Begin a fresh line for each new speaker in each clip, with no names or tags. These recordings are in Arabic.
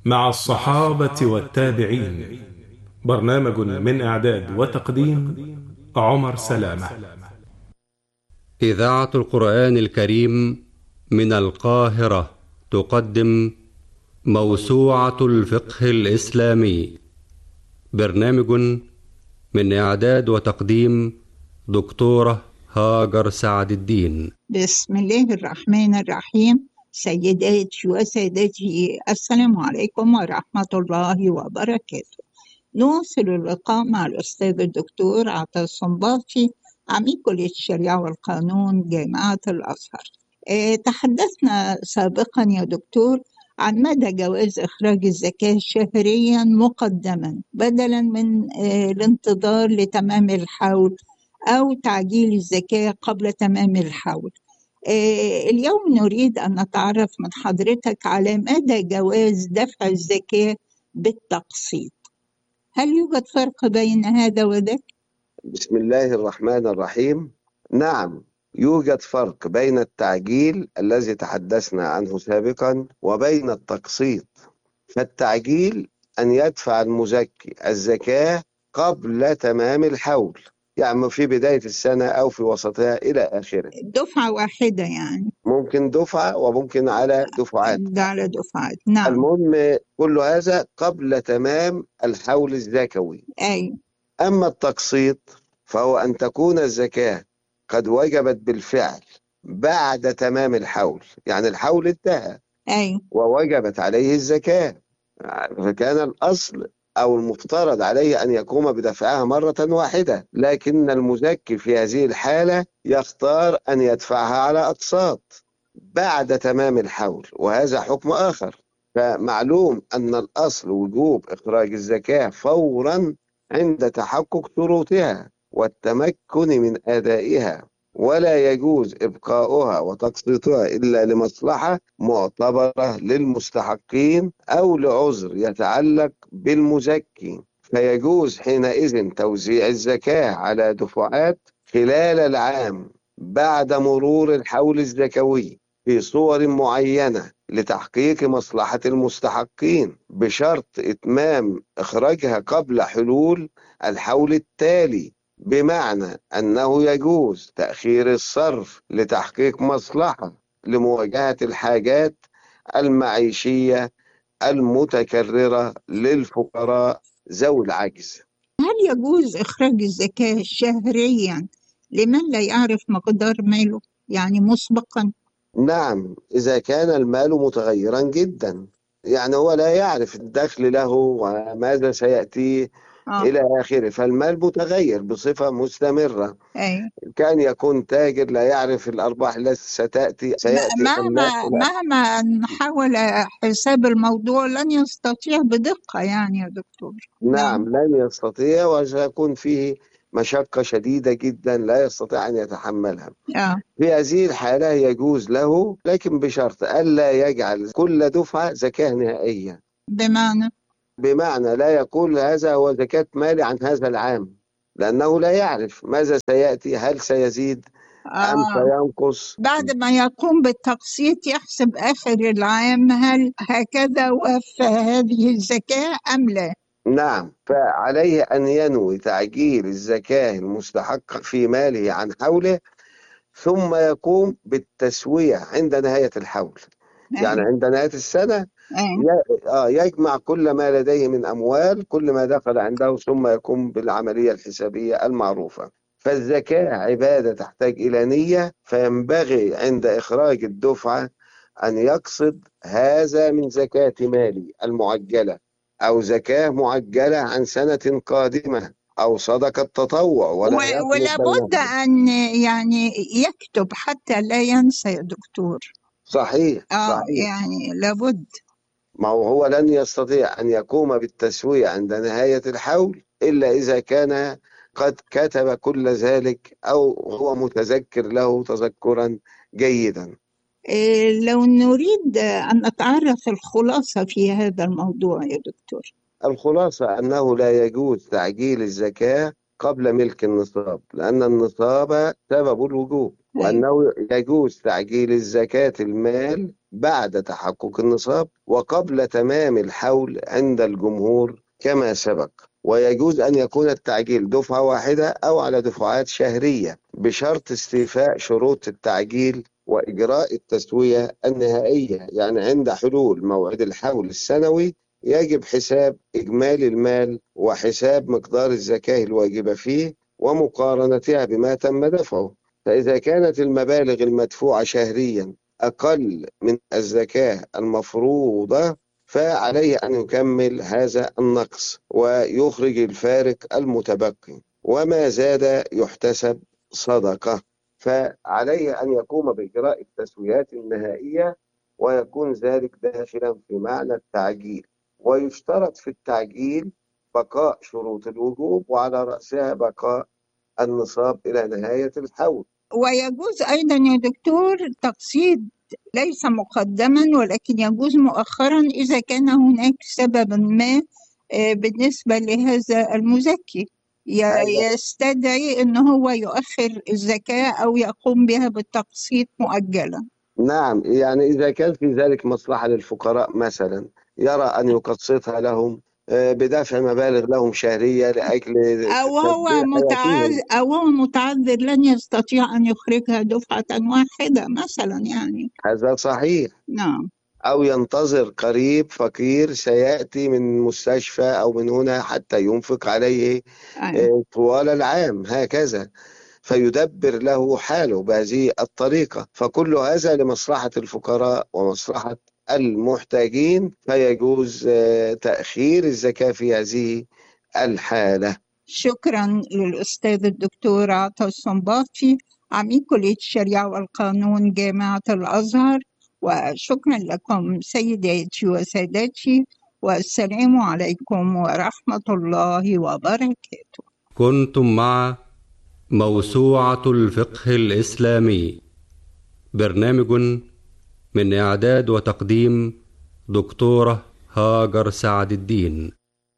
مع الصحابة والتابعين. برنامج من إعداد وتقديم عمر سلامة.
إذاعة القرآن الكريم من القاهرة تقدم موسوعة الفقه الإسلامي. برنامج من إعداد وتقديم دكتورة هاجر سعد الدين.
بسم الله الرحمن الرحيم. سيداتي وسادتي، السلام عليكم ورحمة الله وبركاته. نواصل اللقاء مع الأستاذ الدكتور عطا الصنباطي، عميد كلية الشريعة والقانون جامعة الأزهر. تحدثنا سابقا يا دكتور عن مدى جواز إخراج الزكاة شهريا مقدما بدلا من الانتظار لتمام الحول أو تعجيل الزكاة قبل تمام الحول. اليوم نريد أن نتعرف من حضرتك على مدى جواز دفع الزكاة بالتقسيط. هل يوجد فرق بين هذا وذاك؟
بسم الله الرحمن الرحيم. نعم، يوجد فرق بين التعجيل الذي تحدثنا عنه سابقا وبين التقسيط. فالتعجيل أن يدفع المزكي الزكاة قبل تمام الحول، يعني في بداية السنة أو في وسطها إلى آخره.
دفعة واحدة يعني؟
ممكن دفعة وممكن على دفعات.
ده على دفعات، نعم.
المهم كل هذا قبل تمام الحول الزكوي.
أي.
أما التقسيط فهو أن تكون الزكاة قد وجبت بالفعل بعد تمام الحول، يعني الحول انتهى
أي.
ووجبت عليه الزكاة، فكان الأصل أو المفترض عليه أن يقوم بدفعها مرة واحدة، لكن المزكي في هذه الحالة يختار أن يدفعها على أقساط بعد تمام الحول، وهذا حكم آخر. فمعلوم أن الأصل وجوب إخراج الزكاة فورا عند تحقق شروطها والتمكن من أدائها، ولا يجوز إبقاؤها وتقسيطها إلا لمصلحة معتبرة للمستحقين أو لعذر يتعلق بالمزكي، فيجوز حينئذ توزيع الزكاة على دفعات خلال العام بعد مرور الحول الزكوي في صور معينة لتحقيق مصلحة المستحقين، بشرط إتمام إخراجها قبل حلول الحول التالي، بمعنى أنه يجوز تأخير الصرف لتحقيق مصلحة لمواجهة الحاجات المعيشية المتكررة للفقراء ذوي العجز.
هل يجوز إخراج الزكاة شهريا لمن لا يعرف مقدار ماله، يعني مسبقا؟
نعم، إذا كان المال متغيرا جدا، يعني هو لا يعرف الدخل له وماذا سيأتي إلى آخره، فالمال متغير بصفة مستمرة.
أي.
كان يكون تاجر لا يعرف الأرباح التي سيأتي أم لا.
مهما حاول حساب الموضوع لن يستطيع بدقة يعني يا دكتور.
نعم، لن يستطيع، وسيكون فيه مشقة شديدة جدا لا يستطيع أن يتحملها. في هذه الحالة يجوز له، لكن بشرط ألا يجعل كل دفعة زكاة نهائية. بمعنى لا يقول هذا هو زكاة مالي عن هذا العام، لأنه لا يعرف ماذا سيأتي، هل سيزيد أم سينقص.
بعد ما يقوم بالتقسيط يحسب آخر العام هل هكذا وفى هذه الزكاة أم لا.
نعم، فعليه أن ينوي تعجيل الزكاة المستحقة في ماله عن حوله، ثم يقوم بالتسوية عند نهاية الحول. يعني عند نهاية السنة يجمع كل ما لديه من أموال، كل ما دخل عنده، ثم يقوم بالعملية الحسابية المعروفة. فالزكاة عبادة تحتاج إلى نية، فينبغي عند إخراج الدفعة أن يقصد هذا من زكاة مالي المعجلة، أو زكاة معجلة عن سنة قادمة، أو صدقة تطوع،
ولا بد أن يعني يكتب حتى لا ينسى يا دكتور.
صحيح.
يعني لابد.
ما هو لن يستطيع أن يقوم بالتسوية عند نهاية الحول إلا إذا كان قد كتب كل ذلك أو هو متذكر له تذكرا جيدا.
لو نريد أن نتعرف الخلاصة في هذا الموضوع يا دكتور.
الخلاصة أنه لا يجوز تعجيل الزكاة قبل ملك النصاب، لأن النصاب سبب الوجوب. وأنه يجوز تعجيل الزكاة المال بعد تحقق النصاب وقبل تمام الحول عند الجمهور كما سبق. ويجوز أن يكون التعجيل دفعة واحدة أو على دفعات شهرية بشرط استيفاء شروط التعجيل وإجراء التسوية النهائية. يعني عند حلول موعد الحول السنوي يجب حساب إجمالي المال وحساب مقدار الزكاة الواجبة فيه ومقارنتها بما تم دفعه. فإذا كانت المبالغ المدفوعة شهريا أقل من الزكاة المفروضة فعليه أن يكمل هذا النقص ويخرج الفارق المتبقي، وما زاد يحتسب صدقة. فعليه أن يقوم بإجراء التسويات النهائية ويكون ذلك داخلا في معنى التعجيل. ويشترط في التعجيل بقاء شروط الوجوب وعلى رأسها بقاء النصاب إلى نهاية الحول.
ويجوز أيضا يا دكتور تقسيط ليس مقدما ولكن يجوز مؤخرا إذا كان هناك سبب ما بالنسبة لهذا المزكي يستدعي أنه هو يؤخر الزكاة أو يقوم بها بالتقسيط مؤجلا.
نعم، يعني إذا كان في ذلك مصلحة للفقراء مثلا يرى أن يقسطها لهم بدفع مبالغ لهم شهرية لأجل
أو هو متعذر لن يستطيع أن يخرجها دفعة واحدة مثلا يعني.
هذا صحيح.
نعم.
أو ينتظر قريب فقير سيأتي من مستشفى أو من هنا حتى ينفق عليه طوال العام هكذا، فيدبر له حاله بهذه الطريقة. فكل هذا لمصلحة الفقراء ومصلحة المحتاجين، فيجوز تأخير الزكاة في هذه الحالة.
شكرا للأستاذ الدكتور عطا الصنباطي عميد كلية الشريعة والقانون جامعة الأزهر، وشكرا لكم سيداتي وسادتي، والسلام عليكم ورحمة الله وبركاته.
كنتم مع موسوعة الفقه الإسلامي، برنامج من إعداد وتقديم دكتورة هاجر سعد الدين.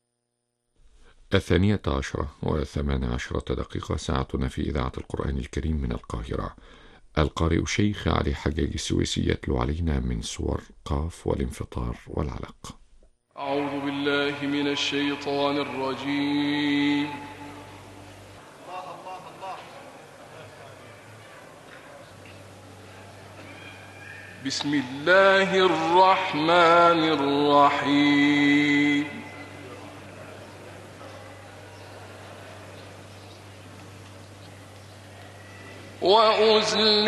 12:18 ساعتنا في إذاعة القرآن الكريم من القاهرة. القارئ الشيخ علي حجاج السويسي يتلو علينا من سور قاف والانفطار والعلق.
أعوذ بالله من الشيطان الرجيم. بسم الله الرحمن الرحيم. وأزلفت